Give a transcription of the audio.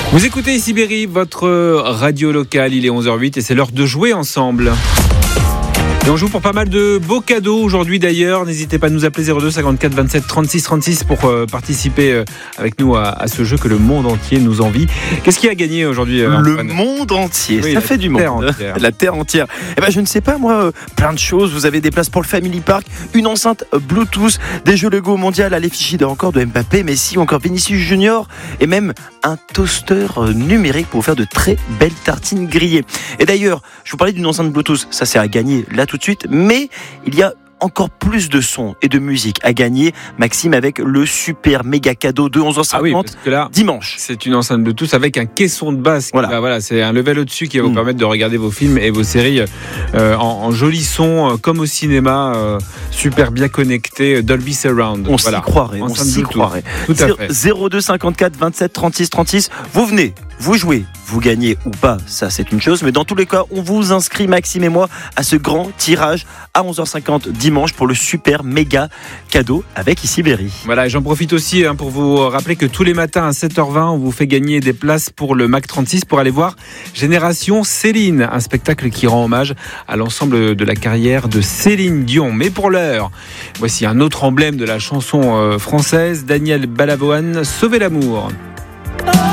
Vous écoutez ici Berry, votre radio locale, il est 11h08 et c'est l'heure de jouer ensemble. Et on joue pour pas mal de beaux cadeaux aujourd'hui d'ailleurs. N'hésitez pas à nous appeler 02 54 27 36 36 pour participer avec nous à ce jeu que le monde entier nous envie. Qu'est-ce qui a gagné aujourd'hui, Le monde entier, oui, ça fait du monde. Entière. La terre entière. Eh ben, je ne sais pas moi, plein de choses. Vous avez des places pour le Family Park, une enceinte Bluetooth, des jeux Lego mondial à l'effigie encore de Mbappé, Messi ou encore Vinicius Junior, et même un toaster numérique pour vous faire de très belles tartines grillées. Et d'ailleurs, je vous parlais d'une enceinte Bluetooth, ça c'est à gagner là tout de suite, mais il y a encore plus de sons et de musique à gagner, Maxime, avec le super méga cadeau de 11h50 parce que là, dimanche. C'est une enceinte Bluetooth avec un caisson de basse. Voilà. C'est un level au-dessus qui va vous permettre de regarder vos films et vos séries en jolis sons, comme au cinéma, super bien connecté, Dolby Surround. On s'y croirait, on s'y croirait. Tout à fait. 02 54 27 36 36, vous venez, vous jouez, vous gagnez ou pas, ça c'est une chose, mais dans tous les cas, on vous inscrit, Maxime et moi, à ce grand tirage à 11h50 dimanche pour le super méga cadeau avec ici Berry. Voilà, et j'en profite aussi pour vous rappeler que tous les matins à 7h20, on vous fait gagner des places pour le MAC 36 pour aller voir Génération Céline, un spectacle qui rend hommage à l'ensemble de la carrière de Céline Dion. Mais pour l'heure, voici un autre emblème de la chanson française, Daniel Balavoine, Sauver l'amour.